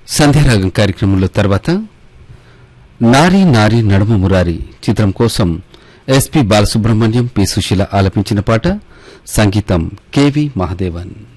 సంధ్యారాగం కార్యక్రమంలో తర్వాత నారీ నారీ నడుమ మురారి చిత్రం కోసం ఎస్పి బాలసుబ్రహ్మణ్యం పి సుశీల ఆలపించిన పాట సంగీతం కెవి మహదేవన్.